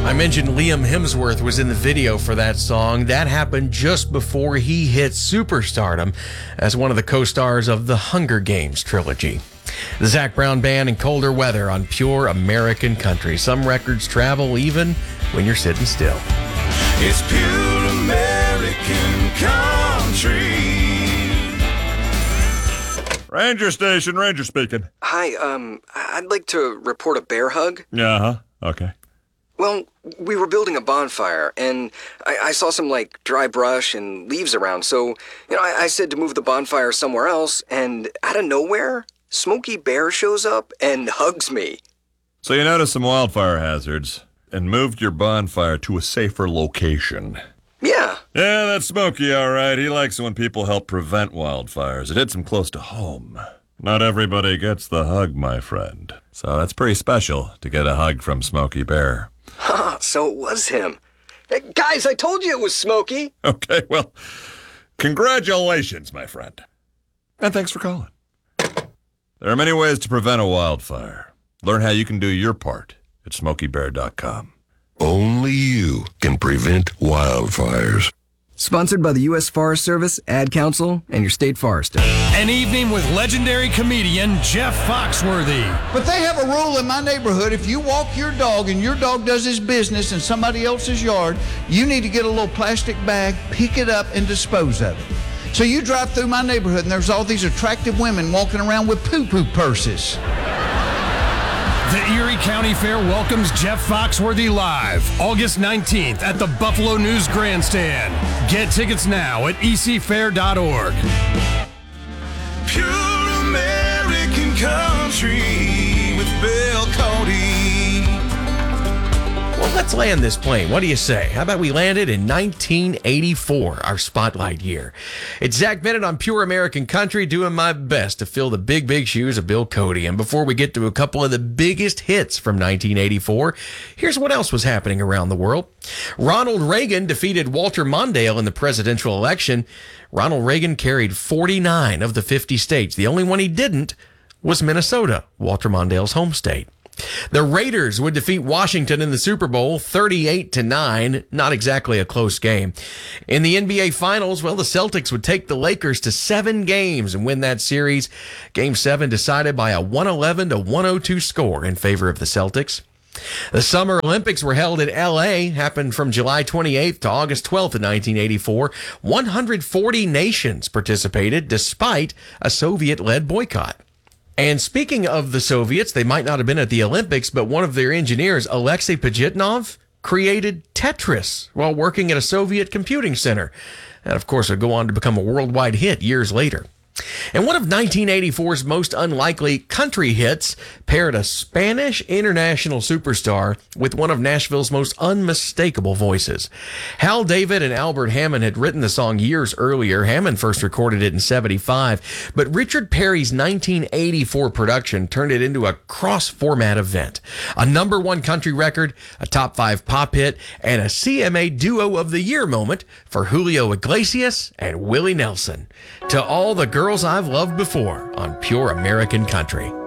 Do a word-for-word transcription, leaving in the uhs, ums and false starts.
I mentioned Liam Hemsworth was in the video for that song. That happened just before he hit superstardom as one of the co-stars of the Hunger Games trilogy. The Zac Brown Band and Colder Weather on Pure American Country. Some records travel even when you're sitting still. It's Pure American Country. Ranger Station, Ranger speaking. Hi, um, I'd like to report a bear hug. Yeah, huh? Okay. Well, we were building a bonfire, and I, I saw some, like, dry brush and leaves around, so, you know, I, I said to move the bonfire somewhere else, and out of nowhere, Smokey Bear shows up and hugs me. So you noticed some wildfire hazards and moved your bonfire to a safer location. Yeah. Yeah, that's Smokey, all right. He likes it when people help prevent wildfires. It hits him close to home. Not everybody gets the hug, my friend. So that's pretty special to get a hug from Smokey Bear. Huh, so it was him. Hey, guys, I told you it was Smokey. Okay, well, congratulations, my friend. And thanks for calling. There are many ways to prevent a wildfire. Learn how you can do your part at smokey bear dot com. Only you can prevent wildfires. Sponsored by the U S Forest Service, Ad Council, and your state forester. An evening with legendary comedian Jeff Foxworthy. But they have a rule in my neighborhood. If you walk your dog and your dog does his business in somebody else's yard, you need to get a little plastic bag, pick it up, and dispose of it. So you drive through my neighborhood and there's all these attractive women walking around with poo-poo purses. The Erie County Fair welcomes Jeff Foxworthy live August nineteenth at the Buffalo News Grandstand. Get tickets now at e c fair dot org. Pure American Country with Bill Cody. Well, let's land this plane. What do you say? How about we land it in nineteen eighty-four, our spotlight year? It's Zach Bennett on Pure American Country, doing my best to fill the big, big shoes of Bill Cody. And before we get to a couple of the biggest hits from nineteen eighty-four, here's what else was happening around the world. Ronald Reagan defeated Walter Mondale in the presidential election. Ronald Reagan carried forty-nine of the fifty states. The only one he didn't was Minnesota, Walter Mondale's home state. The Raiders would defeat Washington in the Super Bowl thirty-eight to nine. Not exactly a close game. In the N B A Finals, well, the Celtics would take the Lakers to seven games and win that series. Game seven decided by a one eleven to one oh two score in favor of the Celtics. The Summer Olympics were held in L A, happened from July twenty-eighth to August twelfth of nineteen eighty-four. one hundred forty nations participated despite a Soviet-led boycott. And speaking of the Soviets, they might not have been at the Olympics, but one of their engineers, Alexei Pajitnov, created Tetris while working at a Soviet computing center. And of course, would go on to become a worldwide hit years later. And one of nineteen eighty-four's most unlikely country hits paired a Spanish international superstar with one of Nashville's most unmistakable voices. Hal David and Albert Hammond had written the song years earlier. Hammond first recorded it in seventy-five, but Richard Perry's nineteen eighty-four production turned it into a cross-format event. A number one country record, a top five pop hit, and a C M A Duo of the Year moment for Julio Iglesias and Willie Nelson. To all the girls I've loved before on Pure American Country.